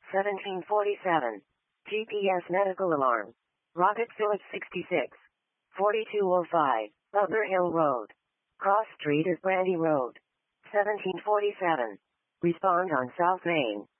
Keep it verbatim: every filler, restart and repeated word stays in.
seventeen forty-seven. G P S medical alarm. Rocket Phillips sixty-six. forty-two oh five. Butler Hill Road. Cross Street is Brandy Road. seventeen forty-seven. Respond on South Main.